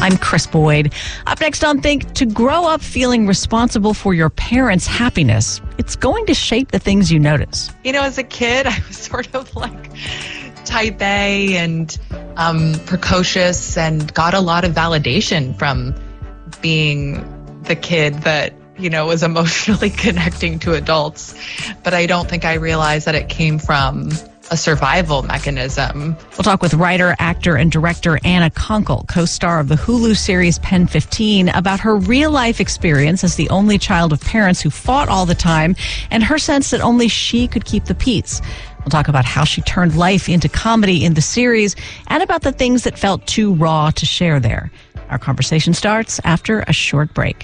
I'm Chris Boyd. Up next on Think, to grow up feeling responsible for your parents' happiness, it's going to shape the things you notice. You know, as a kid, I was sort of like type A and precocious and got a lot of validation from being the kid that, you know, was emotionally connecting to adults. But I don't think I realized that it came from a survival mechanism. We'll talk with writer, actor, and director Anna Konkle, co-star of the Hulu series Pen 15, about her real-life experience as the only child of parents who fought all the time and her sense that only she could keep the peace. We'll talk about how she turned life into comedy in the series and about the things that felt too raw to share there. Our conversation starts after a short break.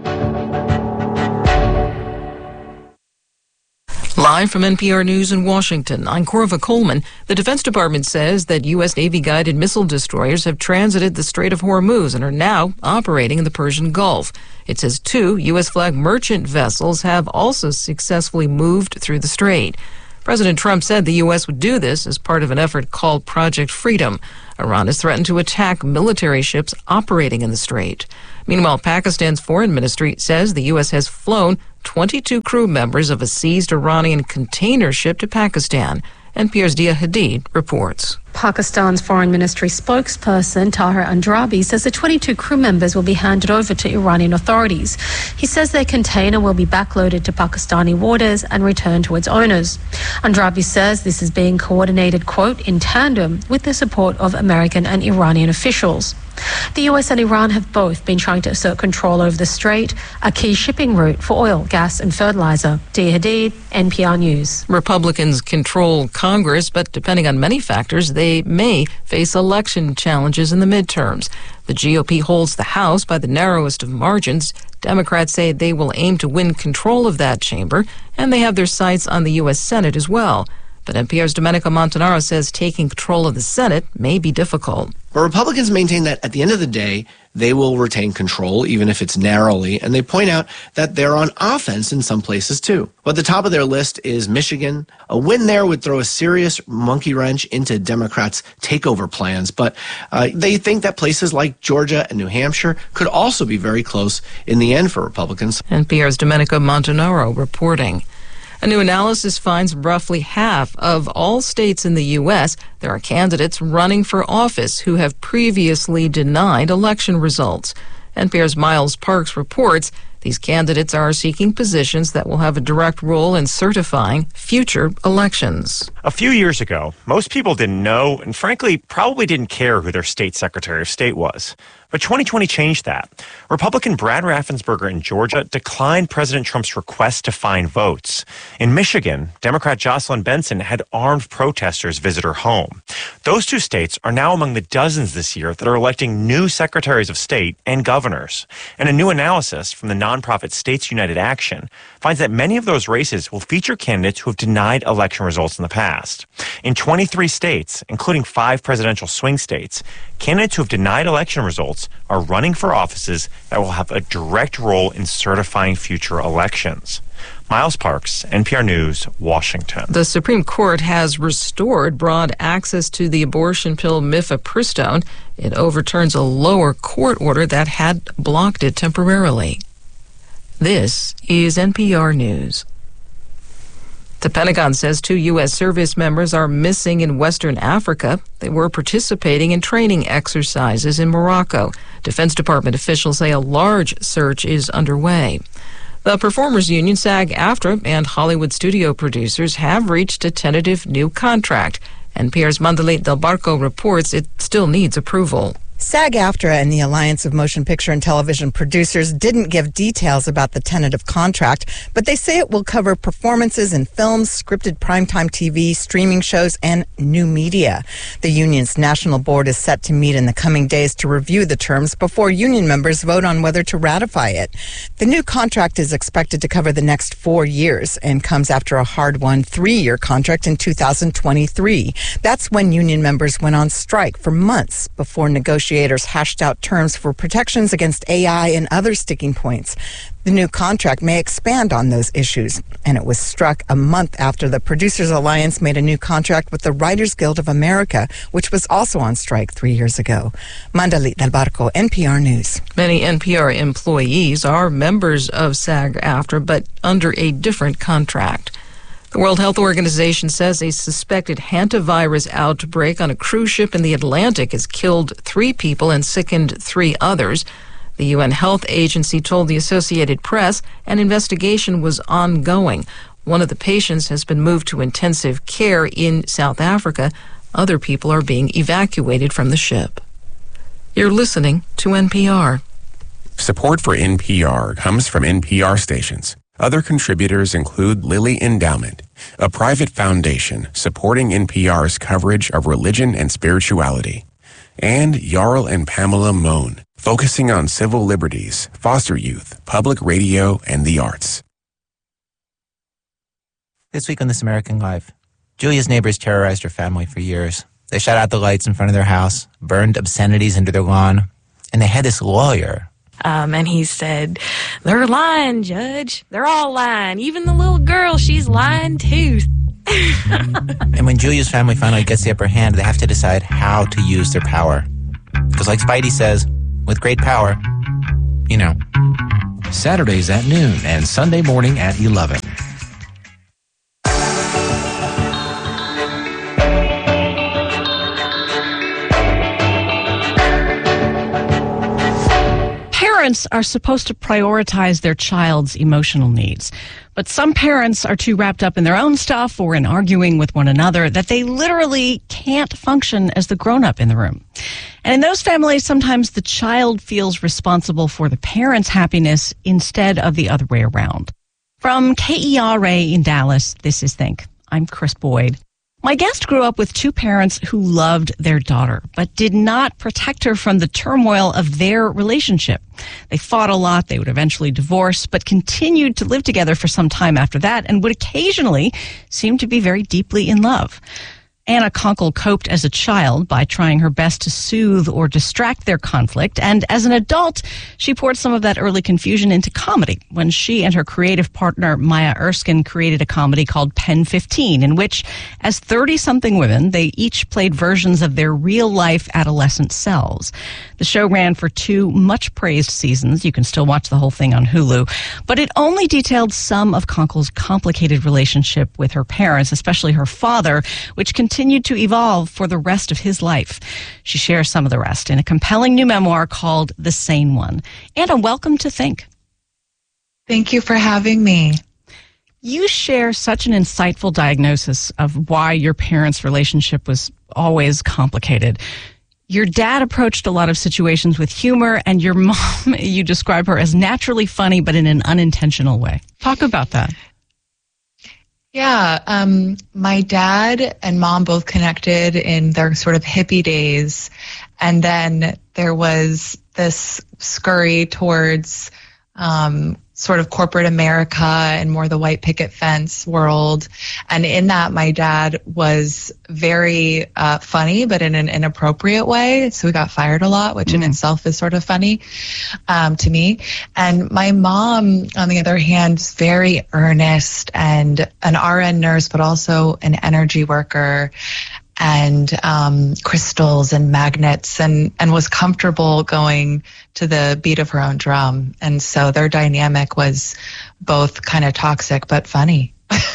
Live from NPR News in Washington, I'm Corva Coleman. The Defense Department says that U.S. Navy-guided missile destroyers have transited the Strait of Hormuz and are now operating in the Persian Gulf. It says 2 U.S. flag merchant vessels have also successfully moved through the strait. President Trump said the U.S. would do this as part of an effort called Project Freedom. Iran has threatened to attack military ships operating in the strait. Meanwhile, Pakistan's foreign ministry says the U.S. has flown 22 crew members of a seized Iranian container ship to Pakistan. NPR's Dia Hadid reports. Pakistan's foreign ministry spokesperson Tahir Andrabi says the 22 crew members will be handed over to Iranian authorities. He says their container will be backloaded to Pakistani waters and returned to its owners. Andrabi says this is being coordinated, quote, in tandem with the support of American and Iranian officials. The U.S. and Iran have both been trying to assert control over the strait, a key shipping route for oil, gas and fertilizer. Dia Hadid, NPR News. Republicans control Congress, but depending on many factors, they may face election challenges in the midterms. The GOP holds the House by the narrowest of margins. Democrats say they will aim to win control of that chamber, and they have their sights on the U.S. Senate as well. But NPR's Domenico Montanaro says taking control of the Senate may be difficult. But Republicans maintain that at the end of the day, they will retain control, even if it's narrowly, and they point out that they're on offense in some places too. But the top of their list is Michigan. A win there would throw a serious monkey wrench into Democrats' takeover plans, but they think that places like Georgia and New Hampshire could also be very close in the end for Republicans. NPR's Domenico Montanaro reporting. A new analysis finds roughly half of all states in the U.S. there are candidates running for office who have previously denied election results. NPR's Miles Parks reports these candidates are seeking positions that will have a direct role in certifying future elections. A few years ago, most people didn't know and frankly probably didn't care who their state secretary of state was. But 2020 changed that. Republican Brad Raffensperger in Georgia declined President Trump's request to find votes. In Michigan, Democrat Jocelyn Benson had armed protesters visit her home. Those 2 states are now among the dozens this year that are electing new secretaries of state and governors. And a new analysis from the nonprofit States United Action finds that many of those races will feature candidates who have denied election results in the past. In 23 states, including 5 presidential swing states, candidates who have denied election results are running for offices that will have a direct role in certifying future elections. Miles Parks, NPR News, Washington. The Supreme Court has restored broad access to the abortion pill mifepristone. It overturns a lower court order that had blocked it temporarily. This is NPR News. The Pentagon says 2 U.S. service members are missing in Western Africa. They were participating in training exercises in Morocco. Defense Department officials say a large search is underway. The Performers Union, SAG-AFTRA, and Hollywood studio producers have reached a tentative new contract. NPR's Mandalit Del Barco reports it still needs approval. SAG-AFTRA and the Alliance of Motion Picture and Television Producers didn't give details about the tentative contract, but they say it will cover performances in films, scripted primetime TV, streaming shows, and new media. The union's national board is set to meet in the coming days to review the terms before union members vote on whether to ratify it. The new contract is expected to cover the next 4 years and comes after a hard-won 3-year contract in 2023. That's when union members went on strike for months before negotiations negotiators hashed out terms for protections against AI and other sticking points. The new contract may expand on those issues, and it was struck a month after the Producers Alliance made a new contract with the Writers Guild of America, which was also on strike 3 years ago. Mandalit Del Barco, NPR News. Many NPR employees are members of SAG-AFTRA, but under a different contract. The World Health Organization says a suspected hantavirus outbreak on a cruise ship in the Atlantic has killed 3 people and sickened 3 others. The UN Health Agency told the Associated Press an investigation was ongoing. One of the patients has been moved to intensive care in South Africa. Other people are being evacuated from the ship. You're listening to NPR. Support for NPR comes from NPR stations. Other contributors include Lilly Endowment, a private foundation supporting NPR's coverage of religion and spirituality, and Jarl and Pamela Mohn, focusing on civil liberties, foster youth, public radio, and the arts. This week on This American Life, Julia's neighbors terrorized her family for years. They shut out the lights in front of their house, burned obscenities into their lawn, and they had this lawyer. And he said, "They're lying, Judge. They're all lying. Even the little girl, she's lying too." And when Julia's family finally gets the upper hand, they have to decide how to use their power. Because like Spidey says, with great power, you know. Saturdays at noon and Sunday morning at 11. Parents are supposed to prioritize their child's emotional needs. But some parents are too wrapped up in their own stuff or in arguing with one another that they literally can't function as the grown-up in the room. And in those families, sometimes the child feels responsible for the parent's happiness instead of the other way around. From KERA in Dallas, this is Think. I'm Chris Boyd. My guest grew up with 2 parents who loved their daughter, but did not protect her from the turmoil of their relationship. They fought a lot, they would eventually divorce, but continued to live together for some time after that and would occasionally seem to be very deeply in love. Anna Konkle coped as a child by trying her best to soothe or distract their conflict, and as an adult, she poured some of that early confusion into comedy when she and her creative partner, Maya Erskine, created a comedy called Pen 15, in which, as 30-something women, they each played versions of their real-life adolescent selves. The show ran for 2 much-praised seasons. You can still watch the whole thing on Hulu, but it only detailed some of Konkle's complicated relationship with her parents, especially her father, which continued to evolve for the rest of his life. She shares some of the rest in a compelling new memoir called The Sane One. Anna, welcome to Think. Thank you for having me. You share such an insightful diagnosis of why your parents' relationship was always complicated. Your dad approached a lot of situations with humor, and your mom, you describe her as naturally funny, but in an unintentional way. Talk about that. Yeah, my dad and mom both connected in their sort of hippie days. And then there was this scurry towards sort of corporate America and more the white picket fence world. And in that, my dad was very funny, but in an inappropriate way. So we got fired a lot, which in itself is sort of funny to me. And my mom, on the other hand, is very earnest and an RN nurse, but also an energy worker and crystals and magnets and was comfortable going to the beat of her own drum. And so their dynamic was both kind of toxic but funny.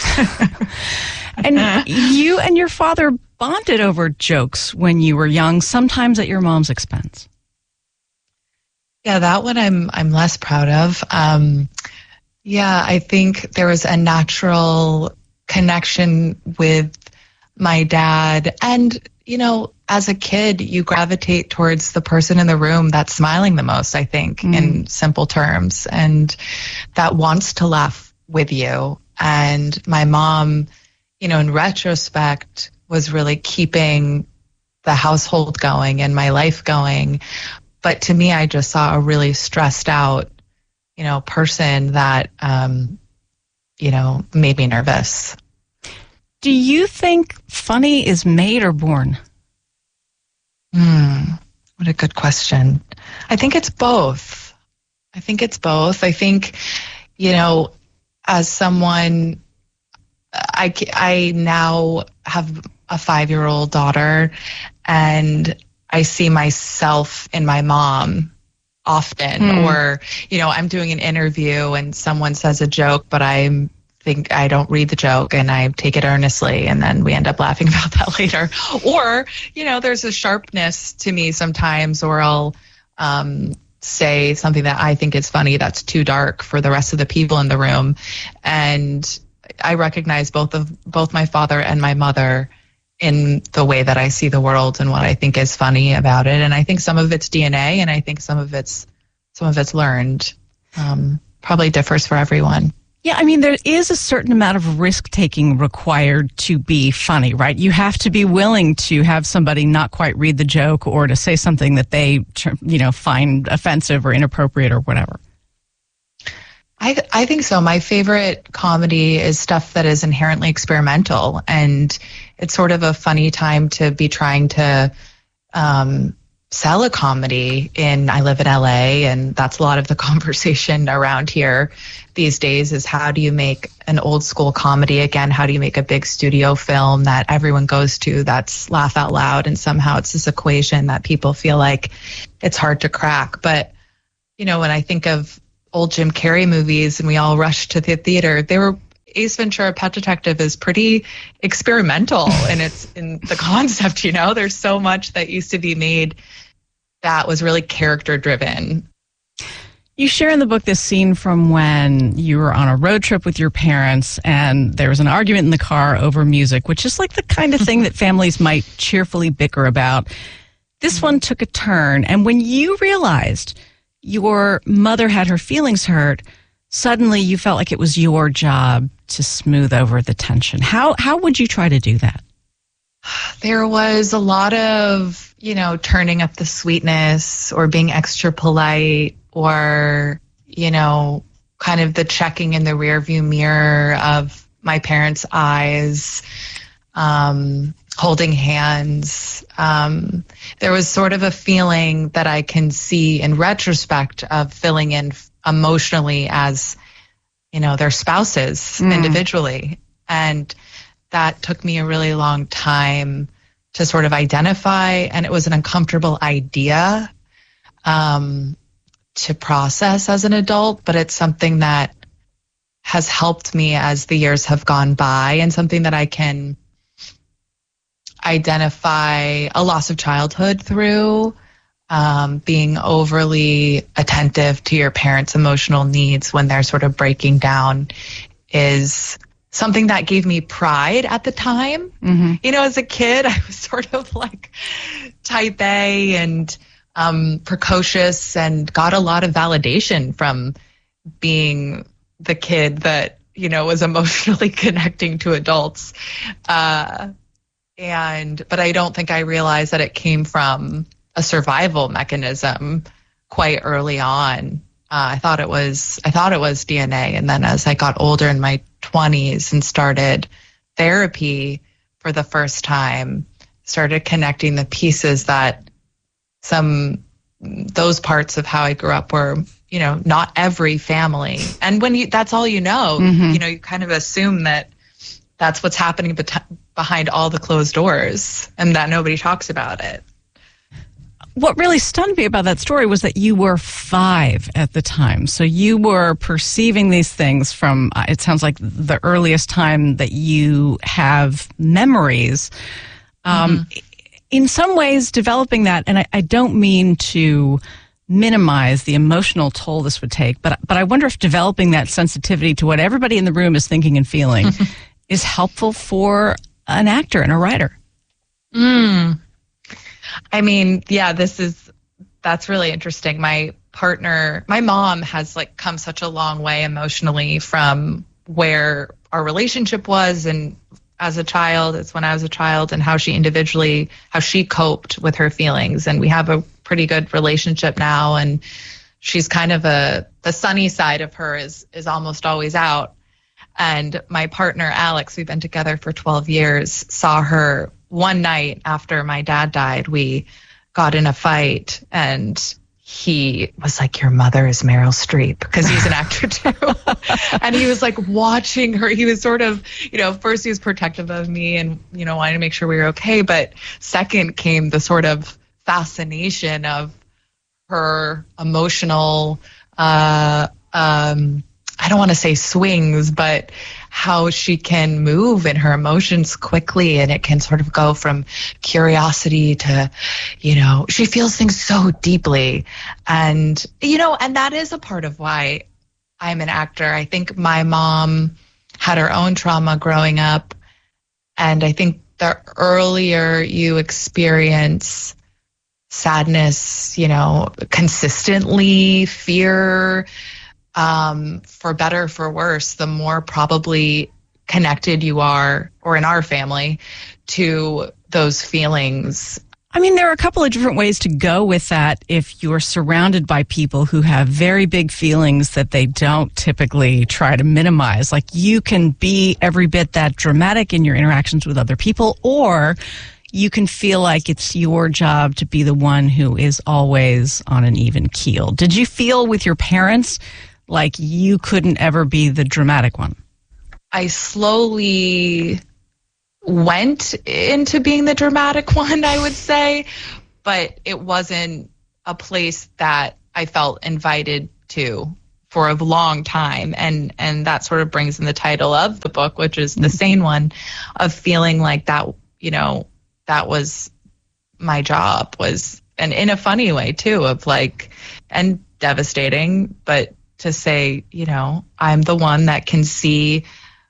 And you and your father bonded over jokes when you were young, sometimes at your mom's expense. Yeah, that one I'm less proud of. Yeah, I think there was a natural connection with my dad. And, you know, as a kid, you gravitate towards the person in the room that's smiling the most, I think, in simple terms, and that wants to laugh with you. And my mom, you know, in retrospect, was really keeping the household going and my life going. But to me, I just saw a really stressed out, you know, person that, you know, made me nervous. Do you think funny is made or born? What a good question. I think it's both. I think, as someone, I now have a 5-year-old daughter, and I see myself in my mom often. Or, I'm doing an interview and someone says a joke, but I think I don't read the joke and I take it earnestly, and then we end up laughing about that later. Or, there's a sharpness to me sometimes, or I'll say something that I think is funny that's too dark for the rest of the people in the room. And I recognize both my father and my mother in the way that I see the world and what I think is funny about it. And I think some of it's DNA, and I think some of it's learned. Probably differs for everyone. Yeah, I mean, there is a certain amount of risk-taking required to be funny, right? You have to be willing to have somebody not quite read the joke, or to say something that they, find offensive or inappropriate or whatever. I think so. My favorite comedy is stuff that is inherently experimental, and it's sort of a funny time to be trying to sell a comedy. I live in LA, and that's a lot of the conversation around here these days, is how do you make an old school comedy again? How do you make a big studio film that everyone goes to that's laugh out loud? And somehow it's this equation that people feel like it's hard to crack. But, when I think of old Jim Carrey movies and we all rushed to the theater, Ace Ventura: Pet Detective is pretty experimental in the concept, There's so much that used to be made that was really character driven. You share in the book this scene from when you were on a road trip with your parents and there was an argument in the car over music, which is like the kind of thing that families might cheerfully bicker about. This one took a turn, and when you realized your mother had her feelings hurt, suddenly you felt like it was your job to smooth over the tension. How would you try to do that? There was a lot of, turning up the sweetness or being extra polite, or, kind of the checking in the rearview mirror of my parents' eyes, holding hands. There was sort of a feeling that I can see in retrospect of filling in emotionally as, their spouses individually. And that took me a really long time to sort of identify, and it was an uncomfortable idea to process as an adult, but it's something that has helped me as the years have gone by, and something that I can identify a loss of childhood through. Being overly attentive to your parents' emotional needs when they're sort of breaking down is something that gave me pride at the time. As a kid, I was sort of like type A and precocious, and got a lot of validation from being the kid that, was emotionally connecting to adults. But I don't think I realized that it came from a survival mechanism quite early on. I thought it was DNA. And then as I got older in my 20s and started therapy for the first time, started connecting the pieces that those parts of how I grew up were, not every family. And when that's all you know, you kind of assume that that's what's happening behind all the closed doors, and that nobody talks about it. What really stunned me about that story was that you were 5 at the time. So you were perceiving these things from, it sounds like, the earliest time that you have memories. In some ways, developing that, and I don't mean to minimize the emotional toll this would take, but I wonder if developing that sensitivity to what everybody in the room is thinking and feeling is helpful for an actor and a writer. I mean, yeah, that's really interesting. My mom has come such a long way emotionally from where our relationship was, and as a child, it's when I was a child, and how she coped with her feelings. And we have a pretty good relationship now, and she's kind of the sunny side of her is almost always out. And my partner, Alex, we've been together for 12 years, saw her one night after my dad died. We got in a fight, and he was like, your mother is Meryl Streep, because he's an actor too. And he was like watching her. He was sort of, first he was protective of me and, wanted to make sure we were okay. But second came the sort of fascination of her emotional, I don't want to say swings, but how she can move in her emotions quickly, and it can sort of go from curiosity to, she feels things so deeply. And, and that is a part of why I'm an actor. I think my mom had her own trauma growing up. And I think the earlier you experience sadness, consistently, fear, for better or for worse, the more probably connected you are, or in our family, to those feelings. I mean, there are a couple of different ways to go with that if you're surrounded by people who have very big feelings that they don't typically try to minimize. Like, you can be every bit that dramatic in your interactions with other people, or you can feel like it's your job to be the one who is always on an even keel. Did you feel with your parents like you couldn't ever be the dramatic one? I slowly went into being the dramatic one, I would say, but it wasn't a place that I felt invited to for a long time. And that sort of brings in the title of the book, which is The Sane One, of feeling like that, that was my job, was, and in a funny way too, of like, and devastating, but to say, I'm the one that can see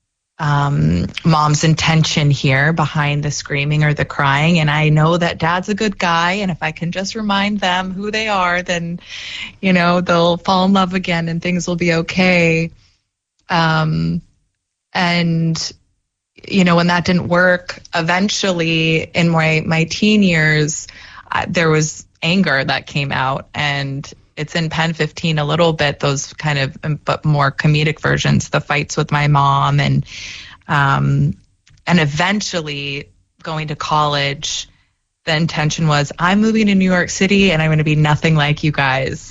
mom's intention here behind the screaming or the crying. And I know that dad's a good guy. And if I can just remind them who they are, then, they'll fall in love again and things will be okay. And, when that didn't work, eventually in my teen years, there was anger that came out, and it's in Pen 15 a little bit, those kind of, but more comedic versions, the fights with my mom, and eventually going to college. The intention was, I'm moving to New York City and I'm going to be nothing like you guys.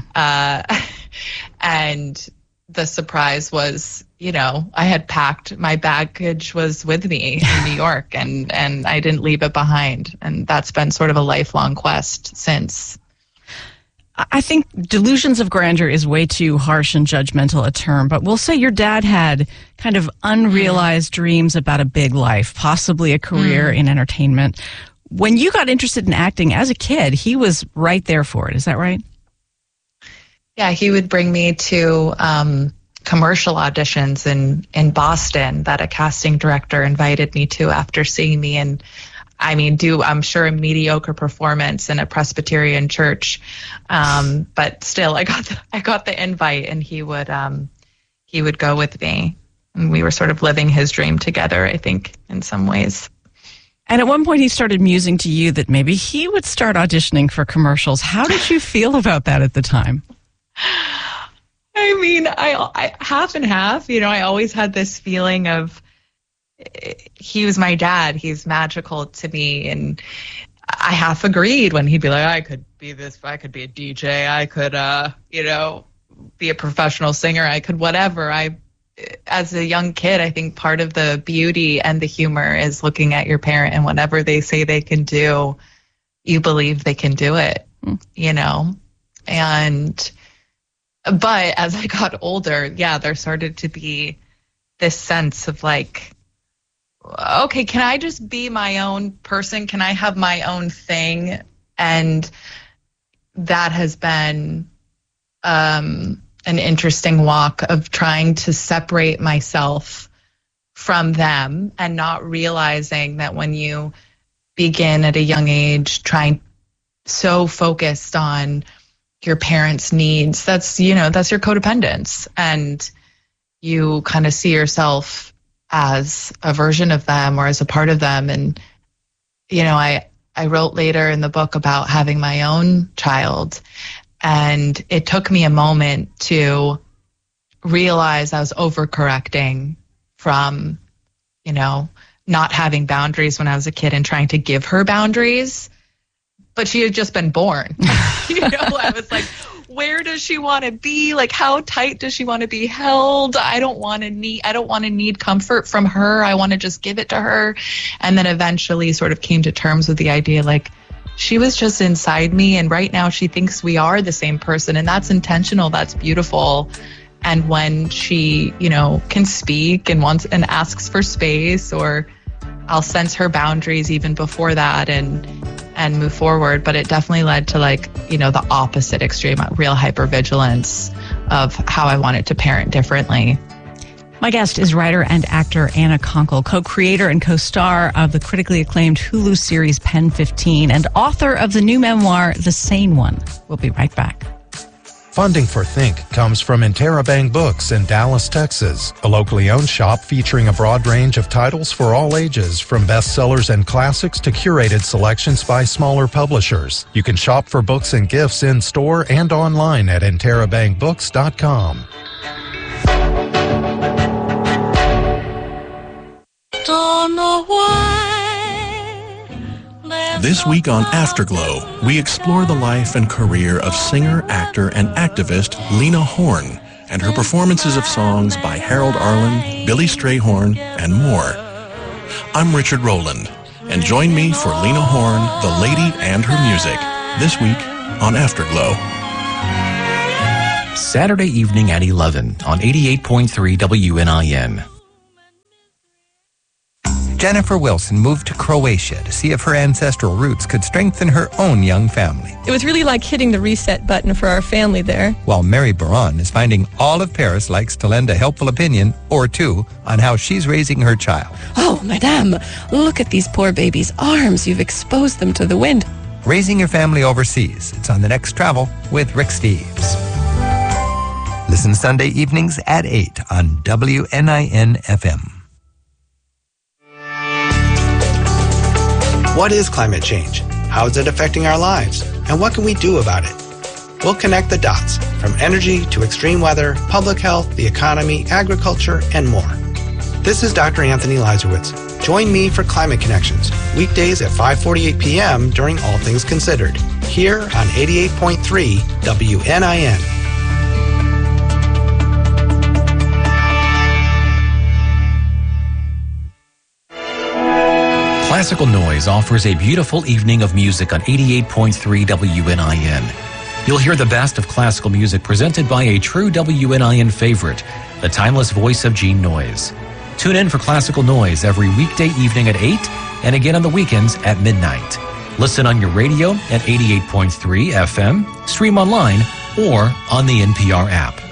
And the surprise was, I had packed, my baggage was with me in New York, and I didn't leave it behind. And that's been sort of a lifelong quest since. I think delusions of grandeur is way too harsh and judgmental a term, but we'll say your dad had kind of unrealized dreams about a big life, possibly a career in entertainment. When you got interested in acting as a kid, he was right there for it. Is that right? Yeah, he would bring me to commercial auditions in Boston that a casting director invited me to after seeing me, and I'm sure a mediocre performance in a Presbyterian church, but still, I got the invite, and he would go with me, and we were sort of living his dream together, I think, in some ways. And at one point, he started musing to you that maybe he would start auditioning for commercials. How did you feel about that at the time? I half and half. I always had this feeling of, he was my dad. He's magical to me. And I half agreed when he'd be like, I could be this, I could be a DJ, I could, be a professional singer, I could whatever. As a young kid, I think part of the beauty and the humor is looking at your parent, and whatever they say they can do, you believe they can do it, but as I got older, there started to be this sense of like, okay, can I just be my own person? Can I have my own thing? And that has been an interesting walk of trying to separate myself from them, and not realizing that when you begin at a young age trying so focused on your parents' needs, that's your codependence, and you kind of see yourself as a version of them or as a part of them. And, I wrote later in the book about having my own child, and it took me a moment to realize I was overcorrecting from, not having boundaries when I was a kid and trying to give her boundaries. but she had just been born. I was like, where does she want to be? Like, how tight does she want to be held? I don't want to need comfort from her. I want to just give it to her. And then eventually sort of came to terms with the idea, like, she was just inside me, and right now she thinks we are the same person, and that's intentional. That's beautiful. And when she, can speak and wants and asks for space, or I'll sense her boundaries even before that and move forward. But it definitely led to the opposite extreme, real hypervigilance of how I wanted to parent differently. My guest is writer and actor Anna Konkle, co-creator and co-star of the critically acclaimed Hulu series Pen 15 and author of the new memoir, The Sane One. We'll be right back. Funding for Think comes from Interabang Books in Dallas, Texas, a locally owned shop featuring a broad range of titles for all ages, from bestsellers and classics to curated selections by smaller publishers. You can shop for books and gifts in store and online at interabangbooks.com. Don't know why. This week on Afterglow, we explore the life and career of singer, actor, and activist Lena Horne and her performances of songs by Harold Arlen, Billy Strayhorn, and more. I'm Richard Rowland, and join me for Lena Horne, the lady and her music, this week on Afterglow. Saturday evening at 11 on 88.3 WNIN. Jennifer Wilson moved to Croatia to see if her ancestral roots could strengthen her own young family. It was really like hitting the reset button for our family there. While Mary Baron is finding all of Paris likes to lend a helpful opinion or two on how she's raising her child. Oh, madame, look at these poor babies' arms. You've exposed them to the wind. Raising your family overseas. It's on The Next Travel with Rick Steves. Listen Sunday evenings at 8 on WNIN FM. What is climate change? How is it affecting our lives? And what can we do about it? We'll connect the dots, from energy to extreme weather, public health, the economy, agriculture, and more. This is Dr. Anthony Leisowitz. Join me for Climate Connections, weekdays at 5:48 p.m. during All Things Considered, here on 88.3 WNIN. Classical Noise offers a beautiful evening of music on 88.3 WNIN. You'll hear the best of classical music presented by a true WNIN favorite, the timeless voice of Gene Noyes. Tune in for Classical Noise every weekday evening at 8 and again on the weekends at midnight. Listen on your radio at 88.3 FM, stream online, or on the NPR app.